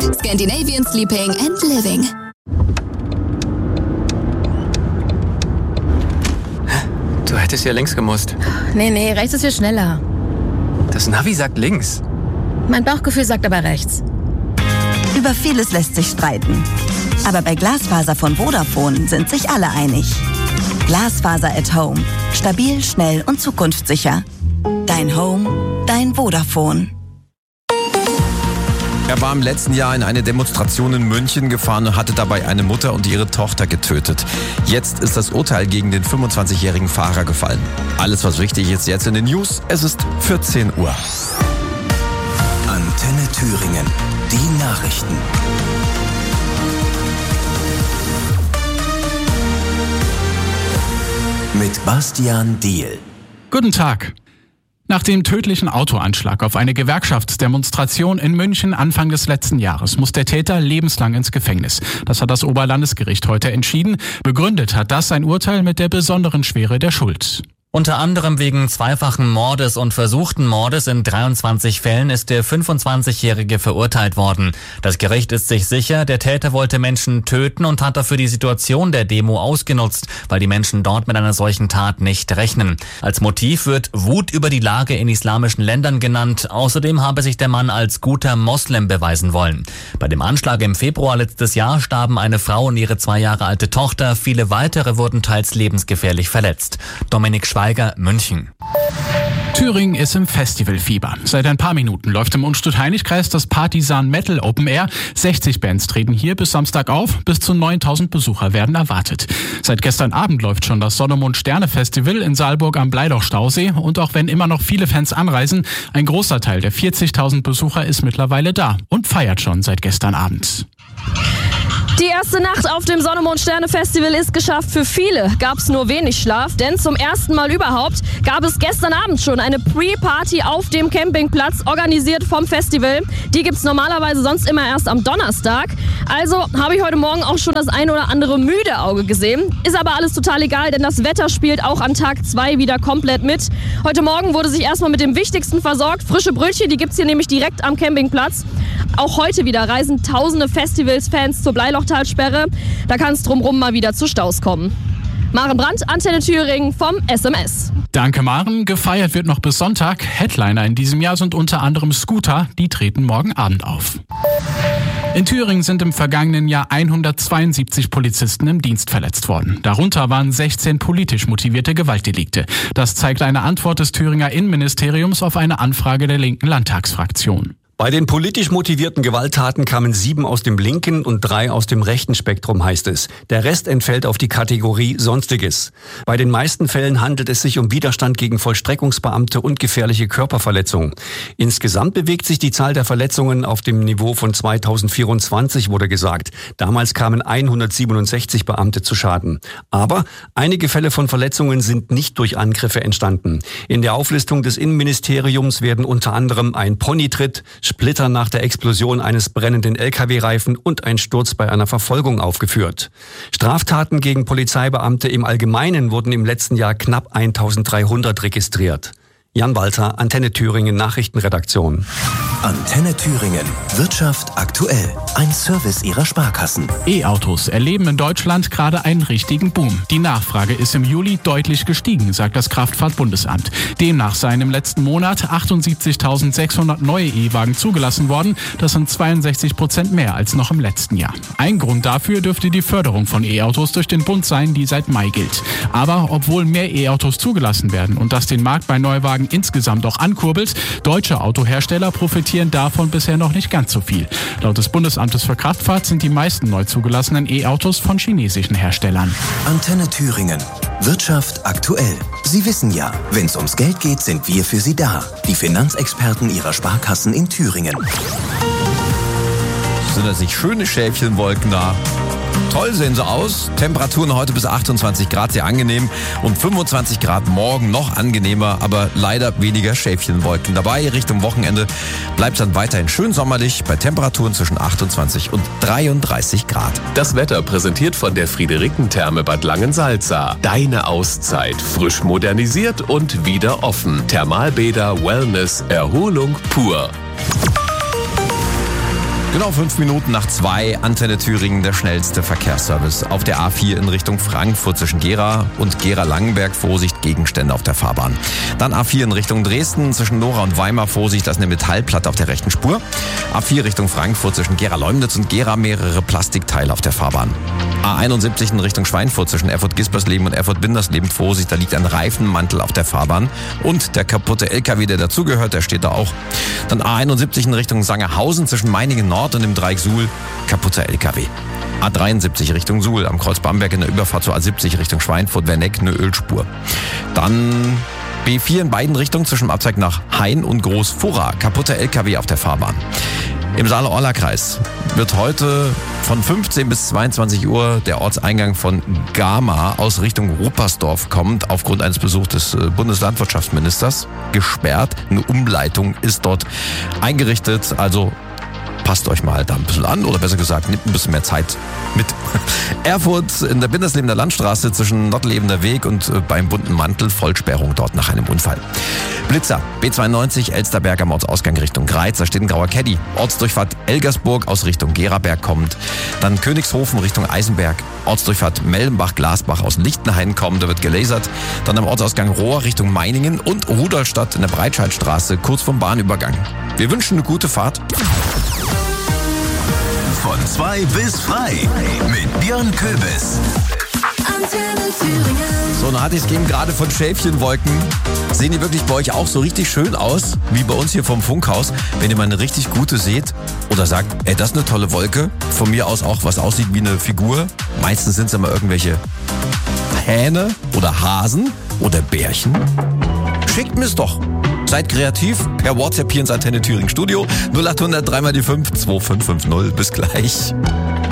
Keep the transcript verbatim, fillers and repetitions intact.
Scandinavian Sleeping and Living. Du hättest ja links gemusst. Nee, nee, rechts ist viel schneller. Das Navi sagt links. Mein Bauchgefühl sagt aber rechts. Über vieles lässt sich streiten. Aber bei Glasfaser von Vodafone sind sich alle einig. Glasfaser at Home. Stabil, schnell und zukunftssicher. Dein Home, dein Vodafone. Er war im letzten Jahr in eine Demonstration in München gefahren und hatte dabei eine Mutter und ihre Tochter getötet. Jetzt ist das Urteil gegen den fünfundzwanzigjährigen Fahrer gefallen. Alles, was wichtig ist, jetzt in den News. Es ist vierzehn Uhr. Antenne Thüringen. Die Nachrichten. Mit Bastian Diehl. Guten Tag. Nach dem tödlichen Autoanschlag auf eine Gewerkschaftsdemonstration in München Anfang des letzten Jahres muss der Täter lebenslang ins Gefängnis. Das hat das Oberlandesgericht heute entschieden. Begründet hat das sein Urteil mit der besonderen Schwere der Schuld. Unter anderem wegen zweifachen Mordes und versuchten Mordes in dreiundzwanzig Fällen ist der fünfundzwanzigjährige verurteilt worden. Das Gericht ist sich sicher, der Täter wollte Menschen töten und hat dafür die Situation der Demo ausgenutzt, weil die Menschen dort mit einer solchen Tat nicht rechnen. Als Motiv wird Wut über die Lage in islamischen Ländern genannt. Außerdem habe sich der Mann als guter Moslem beweisen wollen. Bei dem Anschlag im Februar letztes Jahr starben eine Frau und ihre zwei Jahre alte Tochter. Viele weitere wurden teils lebensgefährlich verletzt. Dominik Schweiger, München. Thüringen ist im Festivalfieber. Seit ein paar Minuten läuft im Unstrut-Heinig-Kreis das Partisan Metal Open Air. sechzig Bands treten hier bis Samstag auf. Bis zu neuntausend Besucher werden erwartet. Seit gestern Abend läuft schon das Sonne-Mond-Sterne-Festival in Saalburg am Bleidoch-Stausee. Und auch wenn immer noch viele Fans anreisen, ein großer Teil der vierzigtausend Besucher ist mittlerweile da und feiert schon seit gestern Abend. Die erste Nacht auf dem Sonne-Mond-Sterne-Festival ist geschafft. Für viele gab es nur wenig Schlaf, denn zum ersten Mal überhaupt gab es gestern Abend schon eine Pre-Party auf dem Campingplatz, organisiert vom Festival. Die gibt's normalerweise sonst immer erst am Donnerstag. Also habe ich heute Morgen auch schon das ein oder andere müde Auge gesehen. Ist aber alles total egal, denn das Wetter spielt auch an Tag zwei wieder komplett mit. Heute Morgen wurde sich erstmal mit dem Wichtigsten versorgt. Frische Brötchen, die gibt's hier nämlich direkt am Campingplatz. Auch heute wieder reisen tausende Festivals-Fans zur Bleilochtalsperre. Da kann es drumherum mal wieder zu Staus kommen. Maren Brandt, Antenne Thüringen vom S M S. Danke Maren. Gefeiert wird noch bis Sonntag. Headliner in diesem Jahr sind unter anderem Scooter. Die treten morgen Abend auf. In Thüringen sind im vergangenen Jahr hundertzweiundsiebzig Polizisten im Dienst verletzt worden. Darunter waren sechzehn politisch motivierte Gewaltdelikte. Das zeigt eine Antwort des Thüringer Innenministeriums auf eine Anfrage der linken Landtagsfraktion. Bei den politisch motivierten Gewalttaten kamen sieben aus dem linken und drei aus dem rechten Spektrum, heißt es. Der Rest entfällt auf die Kategorie Sonstiges. Bei den meisten Fällen handelt es sich um Widerstand gegen Vollstreckungsbeamte und gefährliche Körperverletzungen. Insgesamt bewegt sich die Zahl der Verletzungen auf dem Niveau von zweitausendvierundzwanzig, wurde gesagt. Damals kamen hundertsiebenundsechzig Beamte zu Schaden. Aber einige Fälle von Verletzungen sind nicht durch Angriffe entstanden. In der Auflistung des Innenministeriums werden unter anderem ein Ponytritt, Splitter nach der Explosion eines brennenden L K W-Reifen und ein Sturz bei einer Verfolgung aufgeführt. Straftaten gegen Polizeibeamte im Allgemeinen wurden im letzten Jahr knapp eintausenddreihundert registriert. Jan Walter, Antenne Thüringen Nachrichtenredaktion. Antenne Thüringen. Wirtschaft aktuell. Ein Service Ihrer Sparkassen. E-Autos erleben in Deutschland gerade einen richtigen Boom. Die Nachfrage ist im Juli deutlich gestiegen, sagt das Kraftfahrtbundesamt. Demnach seien im letzten Monat achtundsiebzigtausendsechshundert neue E-Wagen zugelassen worden. Das sind zweiundsechzig Prozent mehr als noch im letzten Jahr. Ein Grund dafür dürfte die Förderung von E-Autos durch den Bund sein, die seit Mai gilt. Aber obwohl mehr E-Autos zugelassen werden und das den Markt bei Neuwagen insgesamt auch ankurbelt, deutsche Autohersteller profitieren davon bisher noch nicht ganz so viel. Laut des Bundesamtes für Kraftfahrt sind die meisten neu zugelassenen E-Autos von chinesischen Herstellern. Antenne Thüringen. Wirtschaft aktuell. Sie wissen ja, wenn es ums Geld geht, sind wir für Sie da. Die Finanzexperten Ihrer Sparkassen in Thüringen. Sind das nicht schöne Schäfchenwolken da? Toll sehen sie aus. Temperaturen heute bis achtundzwanzig Grad, sehr angenehm. Und fünfundzwanzig Grad morgen noch angenehmer, aber leider weniger Schäfchenwolken dabei. Richtung Wochenende bleibt es dann weiterhin schön sommerlich bei Temperaturen zwischen achtundzwanzig und dreiunddreißig Grad. Das Wetter präsentiert von der Friederikentherme Bad Langensalza. Deine Auszeit. Frisch modernisiert und wieder offen. Thermalbäder, Wellness, Erholung pur. Genau fünf Minuten nach zwei, Antenne Thüringen, der schnellste Verkehrsservice. Auf der A vier in Richtung Frankfurt zwischen Gera und Gera-Langenberg, Vorsicht, Gegenstände auf der Fahrbahn. Dann A vier in Richtung Dresden zwischen Nora und Weimar, Vorsicht, da ist eine Metallplatte auf der rechten Spur. A vier Richtung Frankfurt zwischen Gera-Leumnitz und Gera, mehrere Plastikteile auf der Fahrbahn. A einundsiebzig in Richtung Schweinfurt zwischen Erfurt-Gispersleben und Erfurt-Bindersleben, Vorsicht, da liegt ein Reifenmantel auf der Fahrbahn. Und der kaputte L K W, der dazugehört, der steht da auch. Dann A einundsiebzig in Richtung Sangerhausen zwischen Meiningen Nord und im Dreieck Suhl, kaputter L K W. A dreiundsiebzig Richtung Suhl, am Kreuz Bamberg in der Überfahrt zur A siebzig Richtung Schweinfurt-Werneck, eine Ölspur. Dann B vier in beiden Richtungen zwischen dem Abzweig nach Hain und Groß-Furra, kaputter L K W auf der Fahrbahn. Im Saale-Orla-Kreis wird heute von fünfzehn bis zweiundzwanzig Uhr der Ortseingang von Gama aus Richtung Ruppersdorf kommend aufgrund eines Besuchs des Bundeslandwirtschaftsministers gesperrt. Eine Umleitung ist dort eingerichtet, also passt euch mal da ein bisschen an oder besser gesagt, nehmt ein bisschen mehr Zeit mit. Erfurt in der Binderslebener Landstraße zwischen Nottelebener Weg und beim Bunten Mantel, Vollsperrung dort nach einem Unfall. Blitzer, B zweiundneunzig, Elsterberg am Ortsausgang Richtung Greiz, da steht ein grauer Caddy. Ortsdurchfahrt Elgersburg aus Richtung Geraberg kommt. Dann Königshofen Richtung Eisenberg. Ortsdurchfahrt Mellenbach-Glasbach aus Lichtenhain kommt, da wird gelasert. Dann am Ortsausgang Rohr Richtung Meiningen und Rudolstadt in der Breitscheidstraße kurz vom Bahnübergang. Wir wünschen eine gute Fahrt. Von zwei bis frei mit Björn Köbis. So, Natis ging gerade von Schäfchenwolken. Sehen die wirklich bei euch auch so richtig schön aus, wie bei uns hier vom Funkhaus? Wenn ihr mal eine richtig gute seht oder sagt, ey, das ist eine tolle Wolke. Von mir aus auch was aussieht wie eine Figur. Meistens sind es immer irgendwelche Hähne oder Hasen oder Bärchen. Schickt mir's doch. Seid kreativ per WhatsApp hier ins Antenne Thüringen Studio null acht hundert drei mal die fünf zwei fünf fünf null. Bis gleich.